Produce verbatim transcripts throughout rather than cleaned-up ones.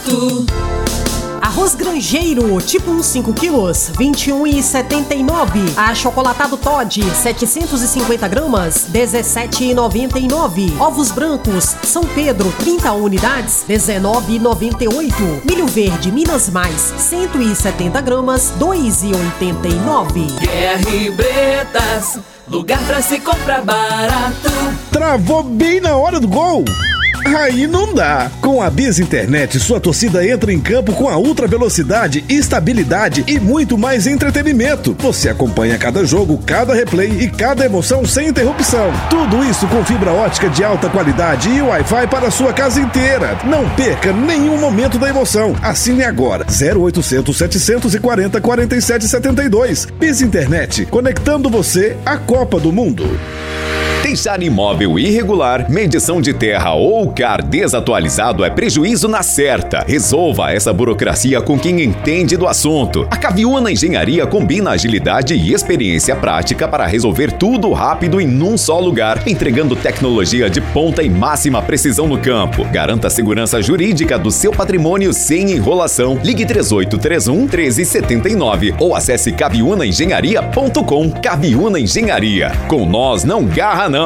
Tu. Arroz Grangeiro, tipo um cinco quilos, vinte e um reais e setenta e nove centavos. Achocolatado Toddy, setecentos e cinquenta gramas, dezessete reais e noventa e nove centavos. Ovos brancos, São Pedro, trinta unidades, dezenove reais e noventa e oito centavos. Milho verde, Minas Mais, cento e setenta gramas, dois reais e oitenta e nove centavos. Guerra e Bretas, lugar pra se comprar barato. Travou bem na hora do gol! Aí não dá. Com a Biz Internet, sua torcida entra em campo com a ultra velocidade, estabilidade e muito mais entretenimento. Você acompanha cada jogo, cada replay e cada emoção sem interrupção. Tudo isso com fibra ótica de alta qualidade e Wi-Fi para a sua casa inteira. Não perca nenhum momento da emoção. Assine agora zero oitocentos, setecentos e quarenta, quarenta e sete setenta e dois. Biz Internet, conectando você à Copa do Mundo. Deixar imóvel irregular, medição de terra ou C A R desatualizado é prejuízo na certa. Resolva essa burocracia com quem entende do assunto. A Caviuna Engenharia combina agilidade e experiência prática para resolver tudo rápido em num só lugar, entregando tecnologia de ponta e máxima precisão no campo. Garanta a segurança jurídica do seu patrimônio sem enrolação. Ligue três oito três um, um três sete nove ou acesse caviuna engenharia ponto com. Caviuna Engenharia. Com nós não garra não.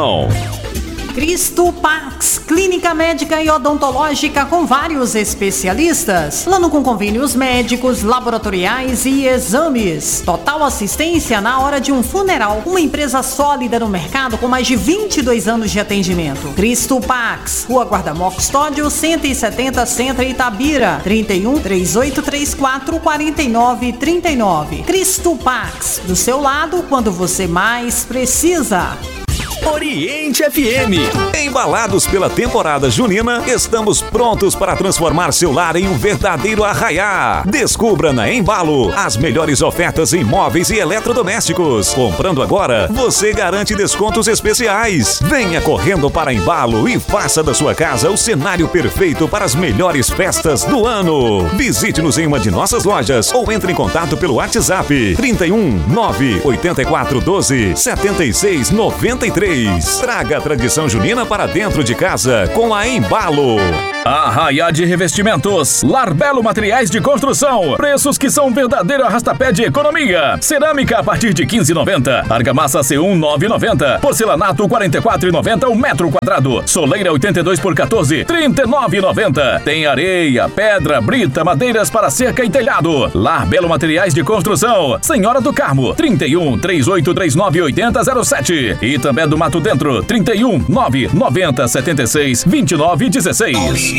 Cristo Pax, clínica médica e odontológica com vários especialistas. Plano com convênios médicos, laboratoriais e exames. Total assistência na hora de um funeral. Uma empresa sólida no mercado com mais de vinte e dois anos de atendimento. Cristo Pax, Rua Guardamó Custódio, cento e setenta, Centro Itabira. trinta e um, três oito três quatro, quarenta e nove trinta e nove. Cristo Pax, do seu lado quando você mais precisa. Oriente F M. Embalados pela temporada junina, estamos prontos para transformar seu lar em um verdadeiro arraiá. Descubra na Embalo as melhores ofertas em móveis e eletrodomésticos. Comprando agora, você garante descontos especiais. Venha correndo para Embalo e faça da sua casa o cenário perfeito para as melhores festas do ano. Visite-nos em uma de nossas lojas ou entre em contato pelo WhatsApp trinta e um, nove oitenta e quatro, doze, setenta e seis, noventa e três. Traga a tradição junina para dentro de casa com a Embalo. Arraiá de Revestimentos, Larbelo Materiais de Construção, preços que são um verdadeiro arrastapé de economia. Cerâmica a partir de quinze reais e noventa centavos, argamassa C um nove reais e noventa centavos, porcelanato quarenta e quatro reais e noventa centavos o metro quadrado, soleira oitenta e dois por quatorze, trinta e nove reais e noventa centavos. Tem areia, pedra, brita, madeiras para cerca e telhado. Larbelo Materiais de Construção, Senhora do Carmo, trinta e um, três oito três nove, oito zero zero sete e também do Mato Dentro, trinta e um, nove noventa, setenta e seis, vinte e nove, dezesseis.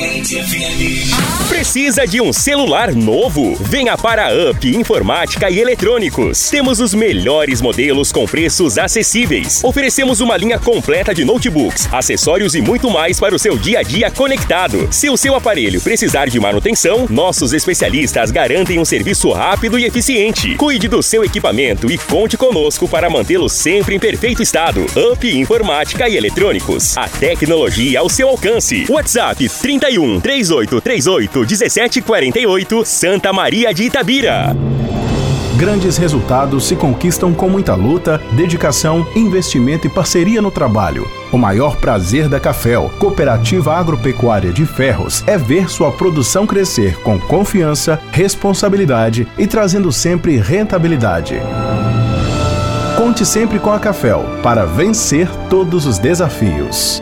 Precisa de um celular novo? Venha para a Up Informática e Eletrônicos. Temos os melhores modelos com preços acessíveis. Oferecemos uma linha completa de notebooks, acessórios e muito mais para o seu dia a dia conectado. Se o seu aparelho precisar de manutenção, nossos especialistas garantem um serviço rápido e eficiente. Cuide do seu equipamento e conte conosco para mantê-lo sempre em perfeito estado. Up Informática e Eletrônicos. A tecnologia ao seu alcance. WhatsApp trinta e um, três oito três oito, dezessete quarenta e oito, Santa Maria de Itabira. Grandes resultados se conquistam com muita luta, dedicação, investimento e parceria no trabalho. O maior prazer da Cafel, Cooperativa Agropecuária de Ferros, é ver sua produção crescer com confiança, responsabilidade e trazendo sempre rentabilidade. Conte sempre com a Cafel para vencer todos os desafios.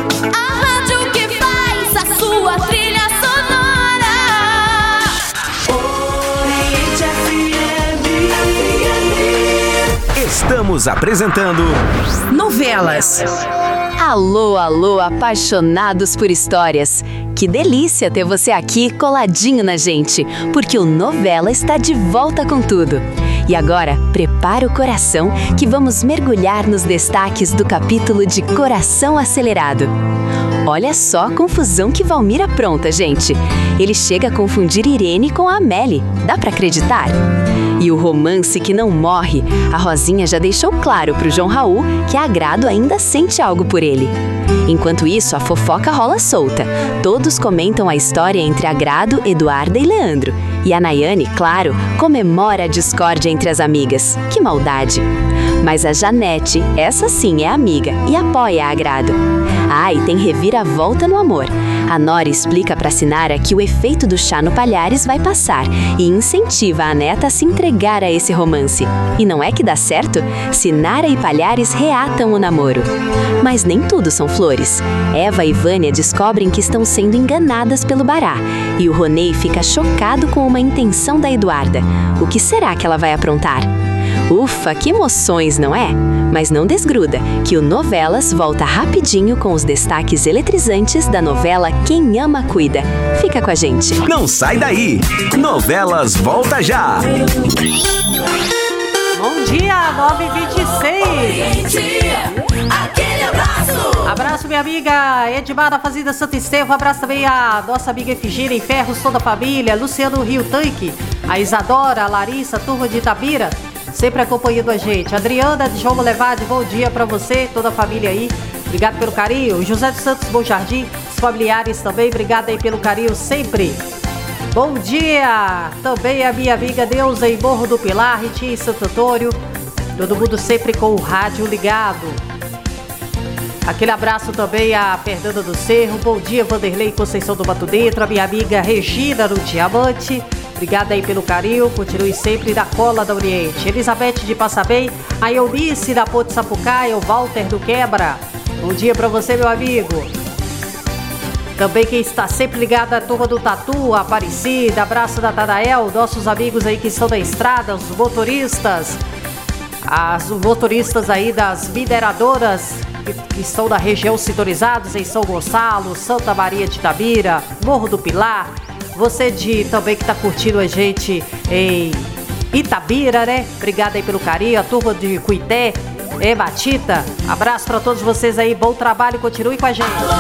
Estamos apresentando Novelas. Alô, alô, apaixonados por histórias. Que delícia ter você aqui coladinho na gente, porque o Novela está de volta com tudo. E agora, prepara o coração que vamos mergulhar nos destaques do capítulo de Coração Acelerado. Olha só a confusão que Valmir apronta, gente. Ele chega a confundir Irene com a Amélie. Dá pra acreditar? E o romance que não morre. A Rosinha já deixou claro pro João Raul que a Agrado ainda sente algo por ele. Enquanto isso, a fofoca rola solta. Todos comentam a história entre Agrado, Eduarda e Leandro. E a Nayane, claro, comemora a discórdia entre as amigas. Que maldade! Mas a Janete, essa sim é amiga e apoia a Agrado. Ah, e tem reviravolta no amor. A Nora explica pra Sinara que o efeito do chá no Palhares vai passar e incentiva a neta a se entregar a esse romance. E não é que dá certo? Sinara e Palhares reatam o namoro. Mas nem tudo são flores. Eva e Vânia descobrem que estão sendo enganadas pelo Bará. E o Ronei fica chocado com uma intenção da Eduarda. O que será que ela vai aprontar? Ufa, que emoções, não é? Mas não desgruda, que o Novelas volta rapidinho com os destaques eletrizantes da novela Quem Ama Cuida. Fica com a gente. Não sai daí! Novelas volta já! Bom dia, nove e vinte e seis. Aquele abraço! Abraço, minha amiga Edmar da Fazenda Santo Estevão. Abraço também a nossa amiga Efigênia em Ferros, toda a família. Luciano Rio Tanque, a Isadora, a Larissa, a turma de Itabira, sempre acompanhando a gente. Adriana de João Levade, bom dia pra você, toda a família aí. Obrigado pelo carinho. José dos Santos, Bom Jardim, os familiares também, obrigado aí pelo carinho sempre. Bom dia também a minha amiga Neuza em Morro do Pilar, Ritinha em Santo Antônio. Todo mundo sempre com o rádio ligado. Aquele abraço também a Fernanda do Cerro. Bom dia, Vanderlei Conceição do Mato Dentro. A minha amiga Regina no Diamante. Obrigada aí pelo carinho. Continue sempre na cola da Oriente. Elizabeth de Passabem. A Eunice da Ponte Sapucaia. O Walter do Quebra. Bom dia pra você, meu amigo. Também quem está sempre ligado à turma do Tatu, a Aparecida. Abraço da Tadael. Nossos amigos aí que estão na estrada. Os motoristas. As motoristas aí das mineradoras que estão na região sintonizados em São Gonçalo, Santa Maria de Itabira, Morro do Pilar. Você de também que está curtindo a gente em Itabira, né? Obrigada aí pelo carinho. A turma de Cuité, é Batita. Abraço para todos vocês aí. Bom trabalho, continue com a gente.